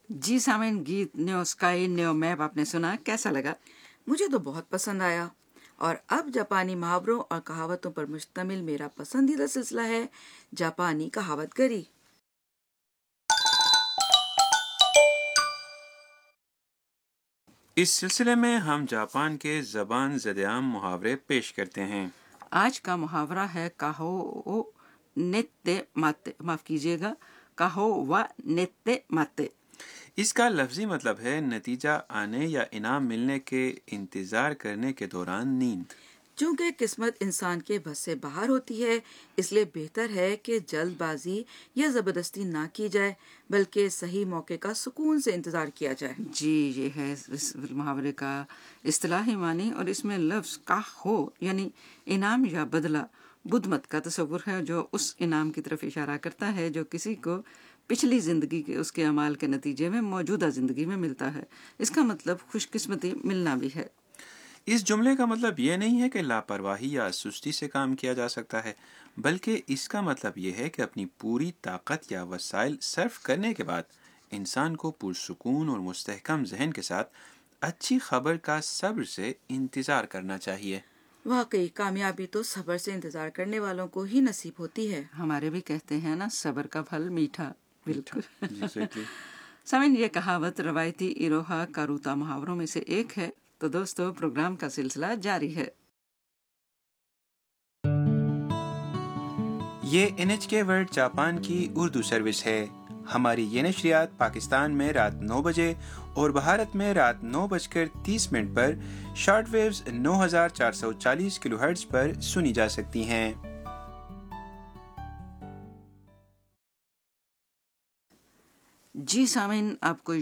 जी सामिन, गीत न्यो sky न्यो map आपने सुना, कैसा लगा? मुझे तो बहुत पसंद आया। और अब जापानी मुहावरों और कहावतों पर मुश्तमिल मेरा पसंदीदा सिलसिला है जापानी कहावत गरी। इस सिलसिले में हम जापान के ज़बान ज़देआम मुहावरे पेश करते हैं। आज का मुहावरा है काहो ओ नेत्ते माते, माफ कीजिएगा, काहो व नेत्ते माते। इसका लफ्जी मतलब है नतीजा आने या इनाम मिलने के इंतज़ार करने के दौरान नींद। चूंकि किस्मत इंसान के बस से बाहर होती है, इसलिए बेहतर है कि जल्दबाजी या जबरदस्ती ना की जाए, बल्कि सही मौके का सुकून से इंतजार किया जाए। जी, ये है इस मुहावरे का इस्तिलाही मानी, और इसमें लफ्ज काहो यानी इनाम या बदला बुद्धमत का तस्वुर है, जो उस इनाम की तरफ इशारा करता है जो किसी को पिछली जिंदगी के उसके अमाल के नतीजे में मौजूदा जिंदगी में मिलता है। इसका मतलब खुशकिस्मती मिलना भी है। इस जुमले का मतलब ये नहीं है कि लापरवाही या सुस्ती से काम किया जा सकता है, बल्कि इसका मतलब ये है कि अपनी पूरी ताकत या वसाइल सर्फ करने के बाद इंसान को पुरसुकून और मुस्तहकम जहन के साथ अच्छी खबर का सब्र से इंतज़ार करना चाहिए। वाकई कामयाबी तो सब्र से इंतजार करने वालों को ही नसीब होती है। हमारे भी कहते हैं ना, सब्र का फल मीठा। बिल्कुल। Exactly. सामिन, ये कहावत रवायती इरोहा कारूता मुहावरों में से एक है। तो दोस्तों, प्रोग्राम का सिलसिला जारी है। ये NHK वर्ल्ड जापान की उर्दू सर्विस है। हमारी ये नशरियात पाकिस्तान में रात 9 बजे और भारत में रात 9:30 पर शॉर्ट वेव्स 9440 किलोहर्ट्ज पर सुनी जा सकती हैं। जी सामिन, आपको